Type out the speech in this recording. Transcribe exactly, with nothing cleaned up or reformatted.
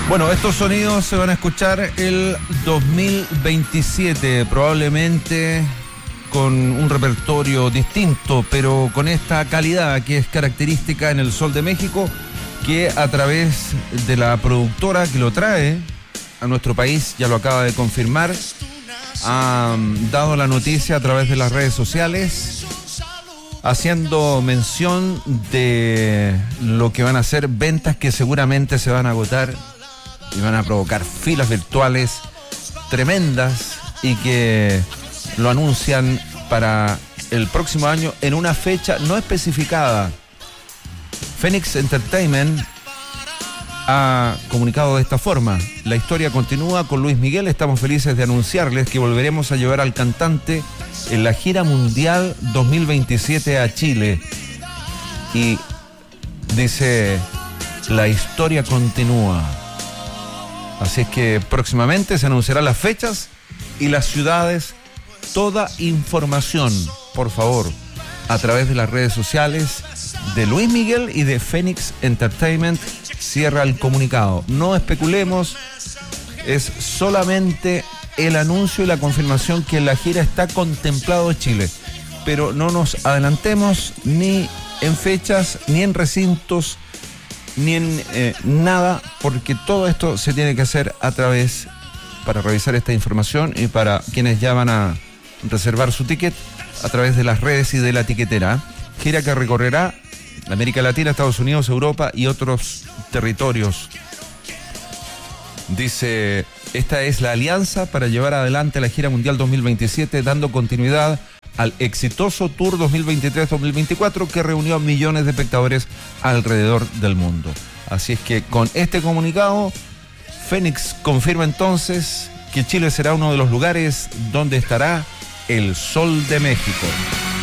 Bueno, estos sonidos se van a escuchar el dos mil veintisiete, probablemente con un repertorio distinto, pero con esta calidad que es característica en el Sol de México, que a través de la productora que lo trae a nuestro país, ya lo acaba de confirmar, ha dado la noticia a través de las redes sociales, haciendo mención de lo que van a ser ventas que seguramente se van a agotar y van a provocar filas virtuales tremendas, y que lo anuncian para el próximo año en una fecha no especificada. Phoenix Entertainment ha comunicado de esta forma: la historia continúa con Luis Miguel. Estamos felices de anunciarles que volveremos a llevar al cantante en la gira mundial dos mil veintisiete a Chile. Y dice, la historia continúa. Así es que próximamente se anunciarán las fechas y las ciudades. Toda información, por favor, a través de las redes sociales de Luis Miguel y de Phoenix Entertainment. Cierra el comunicado. No especulemos, es solamente el anuncio y la confirmación que la gira está contemplado en Chile. Pero no nos adelantemos ni en fechas, ni en recintos, ni en eh, nada, porque todo esto se tiene que hacer a través, para revisar esta información y para quienes ya van a reservar su ticket, a través de las redes y de la tiquetera. Gira que recorrerá América Latina, Estados Unidos, Europa y otros territorios. Dice, esta es la alianza para llevar adelante la gira mundial dos mil veintisiete, dando continuidad al exitoso Tour dos mil veintitrés dos mil veinticuatro que reunió a millones de espectadores alrededor del mundo. Así es que con este comunicado, Phoenix confirma entonces que Chile será uno de los lugares donde estará el Sol de México.